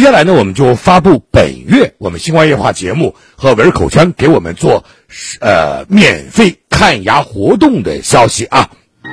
下来呢，我们就发布本月我们新冠夜话节目和维尔口腔给我们做免费看牙活动的消息啊。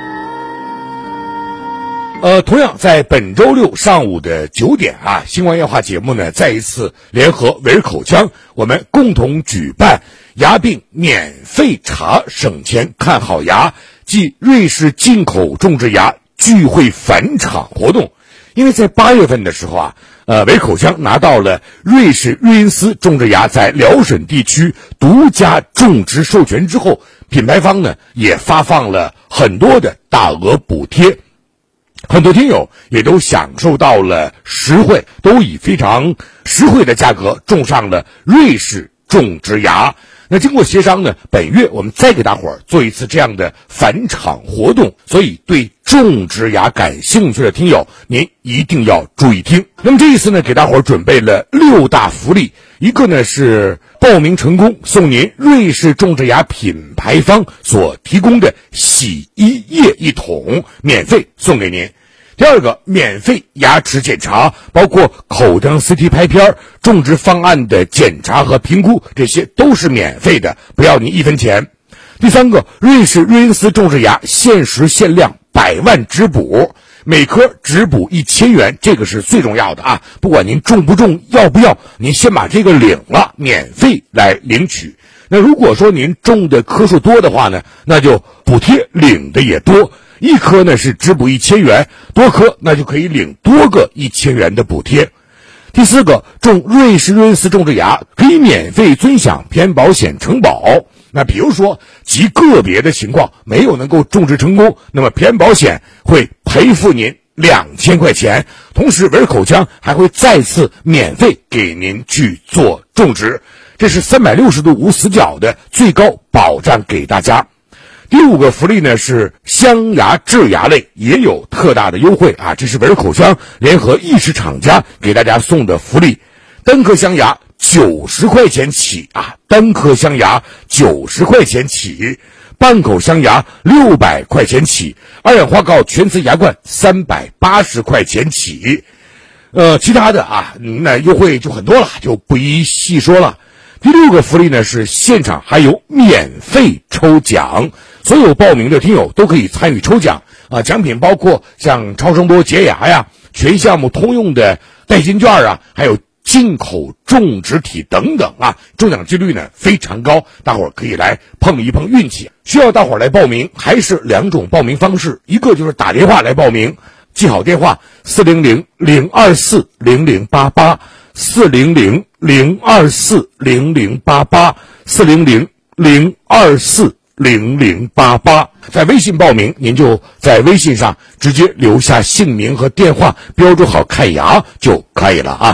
同样在本周六上午的9点啊，新冠夜话节目呢再一次联合维尔口腔，我们共同举办牙病免费查省钱看好牙暨瑞士进口种植牙聚会返场活动。因为在8月份的时候啊，维尔口腔拿到了瑞士瑞因斯种植牙在辽沈地区独家种植授权之后，品牌方呢也发放了很多的大额补贴。很多听友也都享受到了实惠，都以非常实惠的价格种上了瑞士种植牙。那经过协商呢，本月我们再给大伙儿做一次这样的返场活动，所以对种植牙感兴趣的听友，您一定要注意听。那么这一次呢，给大伙儿准备了6大福利，一个呢是报名成功送您瑞士种植牙品牌方所提供的洗衣液1桶，免费送给您。第二个，免费牙齿检查，包括口腔 CT 拍片、种植方案的检查和评估，这些都是免费的，不要您1分钱。第三个，瑞士瑞因斯种植牙限时限量100万植补，每颗植补1000元，这个是最重要的啊！不管您种不种，要不要，您先把这个领了，免费来领取。那如果说您种的颗数多的话呢，那就补贴领的也多。1颗呢是植补1000元，多颗那就可以领多个1000元的补贴。第四个，种瑞士瑞因斯种植牙可以免费尊享偏保险承保。那比如说极个别的情况没有能够种植成功，那么偏保险会赔付您2000块钱，同时维尔口腔还会再次免费给您去做种植，这是360度无死角的最高保障给大家。第5个福利呢是镶牙治牙类也有特大的优惠啊，这是维尔口腔联合意式厂家给大家送的福利。单颗镶牙90块钱起啊，单颗镶牙90块钱起，半口镶牙600块钱起，2氧化锆全瓷牙冠380块钱起。其他的啊，那优惠就很多了，就不一细说了。第6个福利呢是现场还有免费抽奖，所有报名的听友都可以参与抽奖啊，奖品包括像超声波洁牙呀、全项目通用的代金券啊，还有进口种植体等等啊，中奖几率呢非常高，大伙儿可以来碰一碰运气。需要大伙儿来报名，还是2种报名方式，一个就是打电话来报名，记好电话400-024-0088 400-024-0088 400-024-0088。在微信报名，您就在微信上直接留下姓名和电话，标注好看牙就可以了啊。